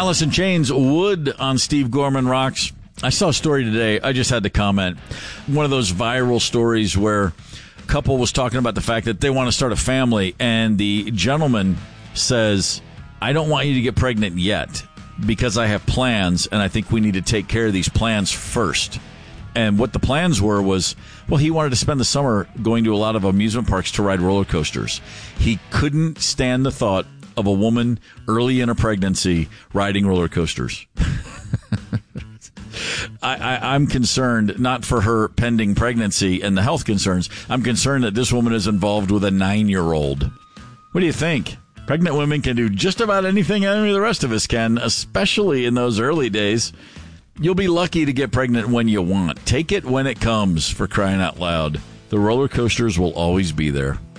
Alice in Chains, Wood on Steve Gorman Rocks. I saw a story today. I just had to comment. One of those viral stories where a couple was talking about the fact that they want to start a family, and the gentleman says, I don't want you to get pregnant yet because I have plans, and I think we need to take care of these plans first. And what the plans were was, well, he wanted to spend the summer going to a lot of amusement parks to ride roller coasters. He couldn't stand the thought of a woman early in a pregnancy riding roller coasters. I'm concerned not for her pending pregnancy and the health concerns. I'm concerned that this woman is involved with a 9-year-old. What do you think? Pregnant women can do just about anything any of the rest of us can, especially in those early days. You'll be lucky to get pregnant when you want. Take it when it comes, for crying out loud. The roller coasters will always be there.